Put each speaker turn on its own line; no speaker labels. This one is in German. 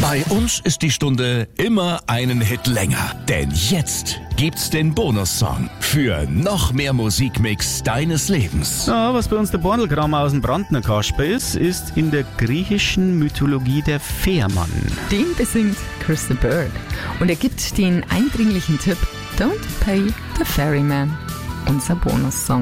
Bei uns ist die Stunde immer einen Hit länger. Denn jetzt gibt's den Bonussong für noch mehr Musikmix deines Lebens.
Ja, was bei uns der Bordelgramm aus dem Brandner Kasper ist in der griechischen Mythologie der Fährmann.
Den besingt Chris the Bird. Und er gibt den eindringlichen Tipp: Don't pay the ferryman. Unser Bonussong.